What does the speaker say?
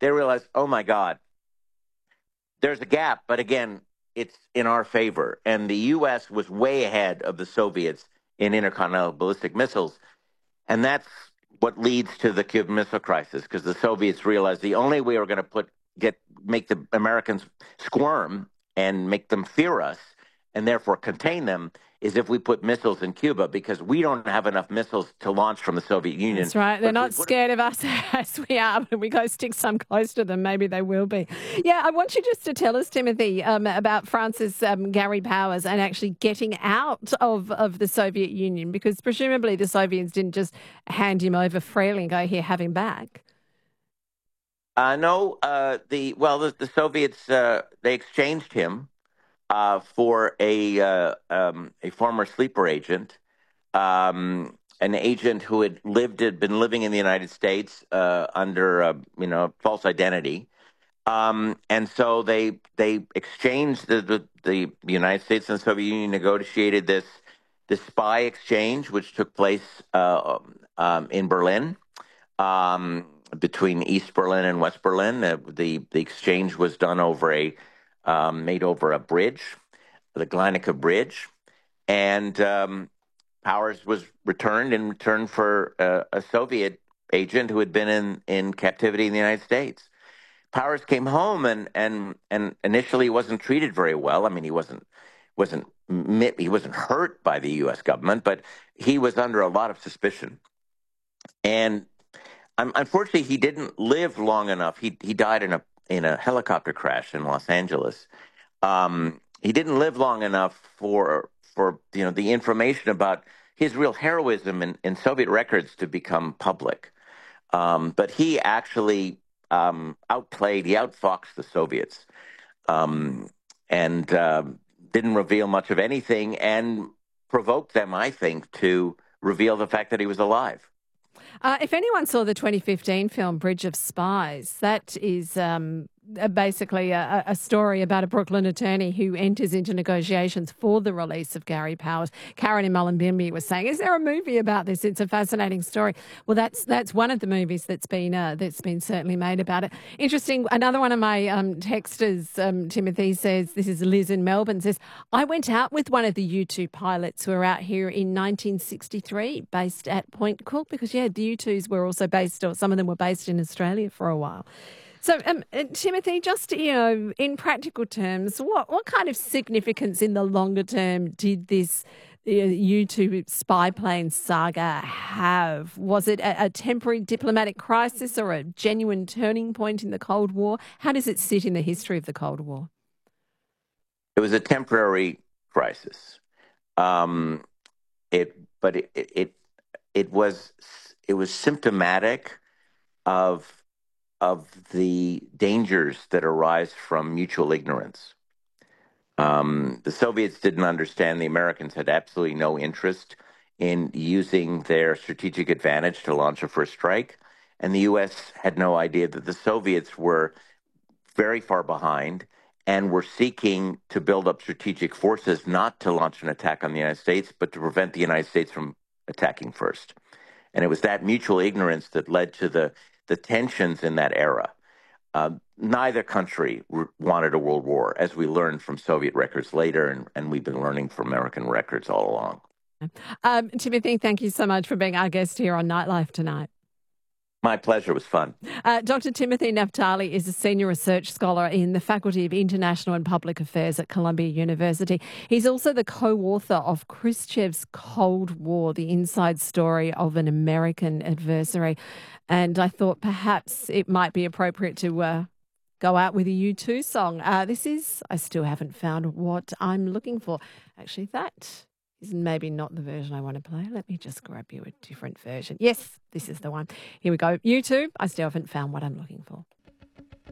they realized, oh my God, there's a gap, but again, it's in our favor. And the U.S. was way ahead of the Soviets in intercontinental ballistic missiles. And that's what leads to the Cuban Missile Crisis, because the Soviets realized the only way we're going to make the Americans squirm and make them fear us, and therefore contain them, is if we put missiles in Cuba, because we don't have enough missiles to launch from the Soviet Union. That's right. They're not scared of us as we are. When we go stick some close to them, maybe they will be. Yeah, I want you just to tell us, Timothy, about France's Gary Powers and actually getting out of the Soviet Union, because presumably the Soviets didn't just hand him over freely and go, here, have him back. No, the Soviets, they exchanged him for a former sleeper agent, an agent who had been living in the United States under false identity, and so they exchanged the United States and the Soviet Union negotiated this spy exchange, which took place in Berlin. Between East Berlin and West Berlin, the exchange was done made over a bridge, the Gleinica Bridge, and Powers was returned in return for a Soviet agent who had been in captivity in the United States. Powers came home and initially wasn't treated very well. I mean, he wasn't hurt by the U.S. government, but he was under a lot of suspicion. And unfortunately, he didn't live long enough. He died in a helicopter crash in Los Angeles. He didn't live long enough for the information about his real heroism in Soviet records to become public. But he actually outfoxed the Soviets, and didn't reveal much of anything, and provoked them, I think, to reveal the fact that he was alive. If anyone saw the 2015 film Bridge of Spies, that is basically a story about a Brooklyn attorney who enters into negotiations for the release of Gary Powers. Karen in Mullumbimby was saying, "Is there a movie about this? It's a fascinating story." Well, that's one of the movies that's been certainly made about it. Interesting. Another one of my texters, Timothy, says, this is Liz in Melbourne, says, "I went out with one of the U2 pilots who were out here in 1963, based at Point Cook," because the U2s were also based, or some of them were based in Australia for a while. So, Timothy, just, in practical terms, what kind of significance in the longer term did this U2 spy plane saga have? Was it a temporary diplomatic crisis or a genuine turning point in the Cold War? How does it sit in the history of the Cold War? It was a temporary crisis. It was symptomatic of the dangers that arise from mutual ignorance. The Soviets didn't understand the Americans had absolutely no interest in using their strategic advantage to launch a first strike, and the U.S. had no idea that the Soviets were very far behind and were seeking to build up strategic forces not to launch an attack on the United States, but to prevent the United States from attacking first. And it was that mutual ignorance that led to the tensions in that era. Neither country wanted a world war, as we learned from Soviet records later, and we've been learning from American records all along. Timothy, thank you so much for being our guest here on Nightlife tonight. My pleasure. It was fun. Dr. Timothy Naftali is a senior research scholar in the Faculty of International and Public Affairs at Columbia University. He's also the co-author of Khrushchev's Cold War, the inside story of an American adversary. And I thought perhaps it might be appropriate to go out with a U2 song. This is I Still Haven't Found What I'm Looking For. Actually, that is maybe not the version I want to play. Let me just grab you a different version. Yes, this is the one. Here we go. U2, I Still Haven't Found What I'm Looking For.